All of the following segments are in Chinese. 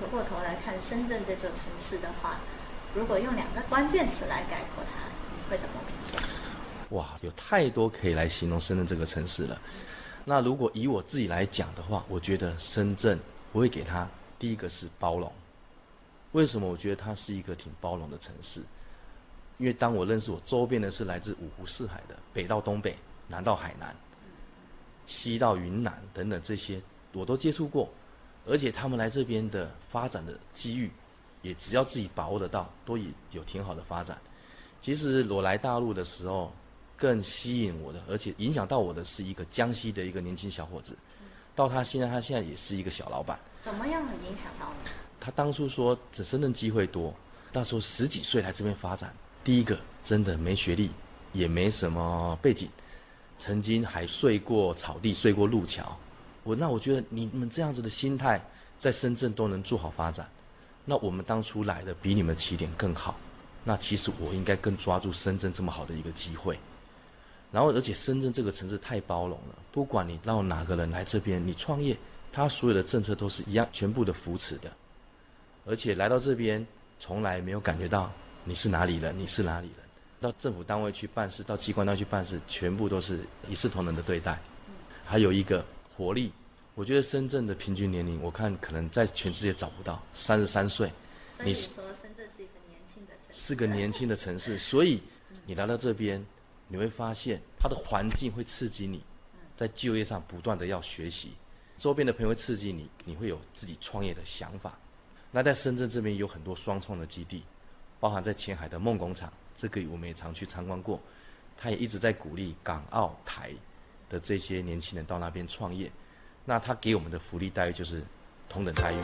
过头来看深圳这座城市的话，如果用2个关键词来概括它，你会怎么评价？ 哇，有太多可以来形容深圳这个城市了。那如果以我自己来讲的话，我觉得深圳我会给它第一个是包容。为什么我觉得它是一个挺包容的城市？因为当我认识我周边的是来自五湖四海的，北到东北，南到海南，西到云南等等，这些我都接触过，而且他们来这边的发展的机遇，也只要自己把握得到，都有挺好的发展。其实我来大陆的时候，更吸引我的，而且影响到我的是一个江西的一个年轻小伙子，到他现在也是一个小老板。 怎么样影响到你？ 他当初说这深圳机会多，到时候10几岁来这边发展。第一个真的没学历，也没什么背景，曾经还睡过草地，睡过路桥。那我觉得你们这样子的心态，在深圳都能做好发展。那我们当初来的比你们起点更好。那其实我应该更抓住深圳这么好的一个机会。然后，而且深圳这个城市太包容了，不管你让哪个人来这边，你创业，他所有的政策都是一样，全部的扶持的。而且来到这边，从来没有感觉到你是哪里人，你是哪里人。到政府单位去办事，到机关单位去办事，全部都是一视同仁的对待。还有一个活力，我觉得深圳的平均年龄，我看可能在全世界找不到33岁。 所以说深圳是一个年轻的城市， 是个年轻的城市，所以你来到这边，你会发现它的环境会刺激你，在就业上不断的要学习，周边的朋友会刺激你，你会有自己创业的想法。那在深圳这边有很多双创的基地，包含在前海的梦工厂，这个我们也常去参观过。他也一直在鼓励港澳台的这些年轻人到那边创业。那他給我們嘅福利待遇就是同等待遇。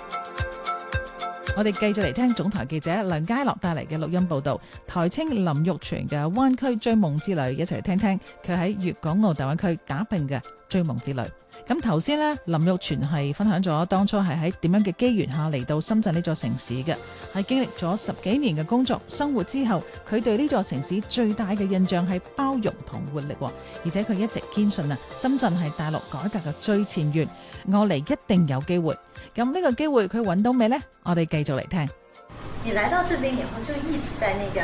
我哋繼續嚟聽總台記者梁佳樂帶嚟嘅錄音報導，台青林玉泉嘅灣區追夢之旅，一齊嚟聽聽佢喺粵港澳大灣區打拼嘅追夢之旅。咁頭先呢，林玉泉係分享咗當初係喺點樣嘅機緣下嚟到深圳呢座城市嘅，係經歷咗10幾年嘅工作生活之後，佢對呢座城市最大嘅印象係包容同活力，而且佢一直堅信深圳係大陸改革嘅最前沿，我嚟一定有機會。咁呢個機會佢揾到未呢？我哋繼續嚟聽。 你來到這邊以後就一直在那家